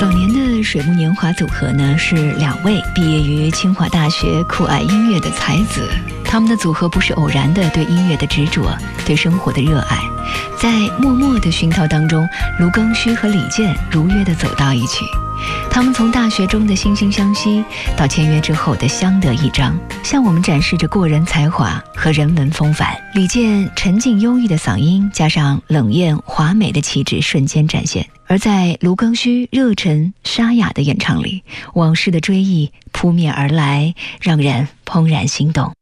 早年的水木年华组合呢，是2位毕业于清华大学酷爱音乐的才子。他们的组合不是偶然的对音乐的执着，对生活的热爱，在默默的熏陶当中，卢庚戌和李健如约的走到一起。他们从大学中的惺惺相惜，到签约之后的相得益彰，向我们展示着过人才华和人文风范。李健沉静忧郁的嗓音，加上冷艳华美的气质，瞬间展现。而在卢庚戌热忱沙哑的演唱里，往事的追忆扑面而来，让人怦然心动。